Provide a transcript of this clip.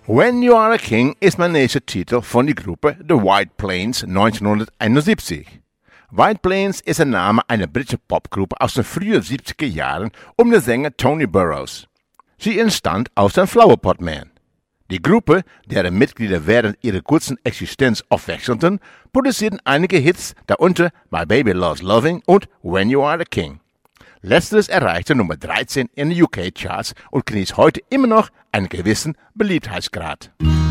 When You Are a King ist mein nächster Titel von der Gruppe The White Plains 1971. White Plains ist der Name einer britischen Popgruppe aus den frühen 70er Jahren um den Sänger Tony Burrows. Sie entstand aus dem Flowerpot Man. Die Gruppe, deren Mitglieder während ihrer kurzen Existenz oft wechselten, produzierten einige Hits, darunter My Baby Loves Loving und When You Are the King. Letzteres erreichte Nummer 13 in den UK-Charts und genießt heute immer noch einen gewissen Beliebtheitsgrad.